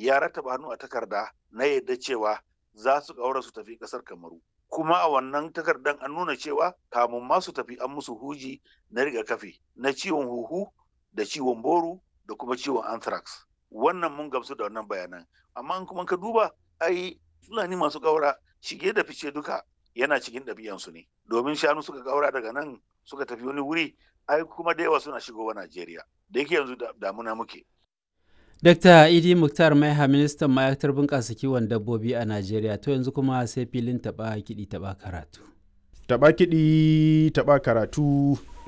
ya rattaba hannu a takarda na yadda cewa za su ƙaura su tafi ƙasar Kamaru. Kuma a wannan takardan an nuna cewa kamun ma su tafi an musu huji na rigakafi na ciwon huhu da ciwon boru da kuma ciwon anthrax. Wannan mun gamsu da wannan bayanan. Amma in kuma ka duba ai Fulani masu ƙaura shige da fice duka yana cikin ɗabi'ansu ne. Domin shanu suka ƙaura daga nan suka tafi wani wuri ai kuma da yawa suna shigowa Najeriya. Da yake yanzu damuna muke. Dr. Idi Muktar Maiha, ministan ma'aikatar bunƙasa kiwon dabbobi a Najeriya. To yanzu kuma sai filin taɓa kiɗi taɓa karatu. Taɓa kiɗi taɓa karatu.